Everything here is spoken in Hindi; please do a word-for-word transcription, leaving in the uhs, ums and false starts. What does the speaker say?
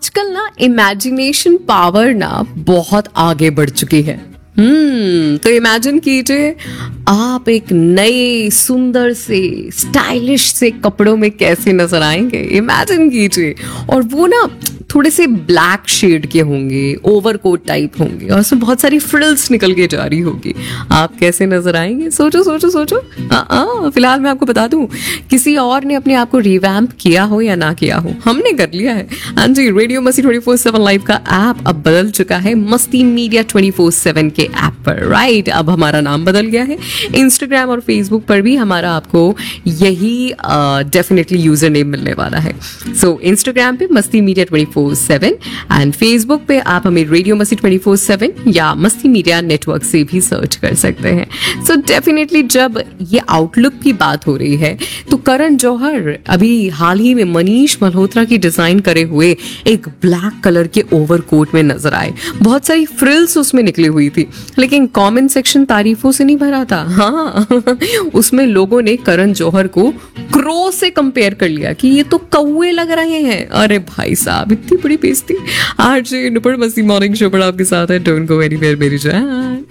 आजकल ना इमेजिनेशन पावर ना बहुत आगे बढ़ चुकी है। हम्म तो इमेजिन कीजिए आप एक नए सुंदर से स्टाइलिश से कपड़ों में कैसे नजर आएंगे। इमेजिन कीजिए, और वो ना थोड़े से ब्लैक शेड के होंगे, ओवरकोट टाइप होंगे, और उसमें बहुत सारी फ्रिल्स निकल के जा रही होगी। आप कैसे नजर आएंगे? सोचो सोचो सोचो। हाँ, फिलहाल मैं आपको बता दूं, किसी और ने अपने आप को रिवैम्प किया हो या ना किया हो, हमने कर लिया है। हाँ जी, रेडियो मस्ती ट्वेंटी फोर सेवन लाइव का ऐप अब बदल चुका है मस्ती मीडिया ट्वेंटी फोर सेवन के ऐप पर। राइट, अब हमारा नाम बदल गया है। इंस्टाग्राम और फेसबुक पर भी हमारा आपको यही डेफिनेटली यूजर नेम मिलने वाला है। सो इंस्टाग्राम पे मस्ती media twenty four seven and Facebook पे आप हमें रेडियो मस्ती ट्वेंटी फोर सेवन या मस्ती मीडिया नेटवर्क से भी सर्च कर सकते हैं। सो डेफिनेटली जब ये आउटलुक की बात हो रही है तो करण जौहर अभी हाल ही में मनीष मल्होत्रा की डिजाइन करे हुए एक ब्लैक कलर के ओवरकोट में नजर आए। बहुत सारी फ्रिल्स उसमें निकली हुई थी, लेकिन कमेंट सेक्शन तारीफों से नहीं भरा था। हाँ उसमें लोगों ने करण जौहर को क्रो से कंपेयर कर लिया कि ये तो कौवे लग रहे हैं। अरे भाई साहब, इतनी बड़ी बेइज्जती। आज नुपुर मस्ती मॉर्निंग शो पर आपके साथ है। डोंट गो एनीवेयर मेरी जान।